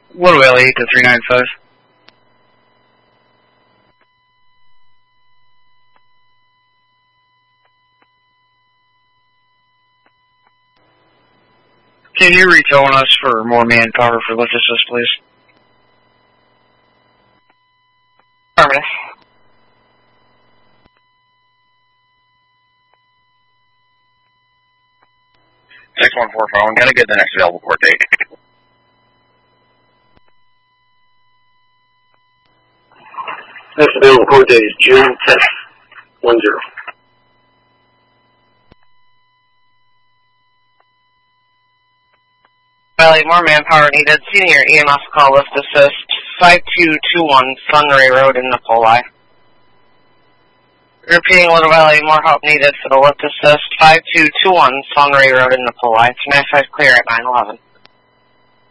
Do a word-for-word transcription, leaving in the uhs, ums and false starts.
Little Valley eight to three nine five. Can you retone us for more manpower for lift assist, please? Affirmative. six one four phone, gotta get the next available court date. Next available court date is June tenth, one zero. Valley, more manpower needed. Senior E M S call lift assist. five two two one Sunray Road in Napoli. Repeating, Little Valley, more help needed for the lift assist. five two two one Sunray Road in Napoli. Command five clear at nine eleven.